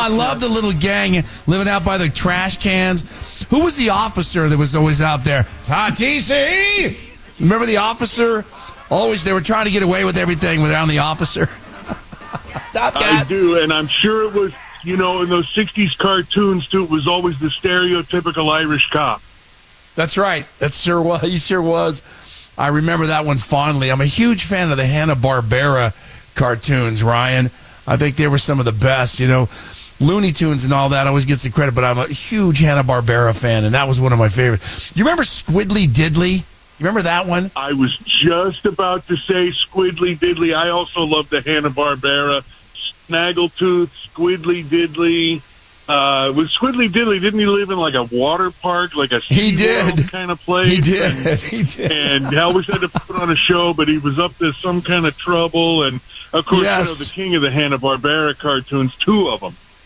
I love the little gang living out by the trash cans. Who was the officer that was always out there? TC! Remember the officer? Always, they were trying to get away with everything without the officer. I do, and I'm sure it was, in those 60s cartoons, too, it was always the stereotypical Irish cop. That's right. That sure was. He sure was. I remember that one fondly. I'm a huge fan of the Hanna-Barbera cartoons, Ryan. I think they were some of the best, Looney Tunes and all that always gets the credit, but I'm a huge Hanna-Barbera fan, and that was one of my favorites. You remember Squiddly Diddly? You remember that one? I was just about to say Squiddly Diddly. I also love the Hanna-Barbera. Snaggletooth, Squiddly Diddly. With Squiddly Diddly, didn't he live in like a water park, like a SeaWorld kind of place? He did. And he always had to put on a show, but he was up to some kind of trouble. And, of course, the king of the Hanna-Barbera cartoons, two of them.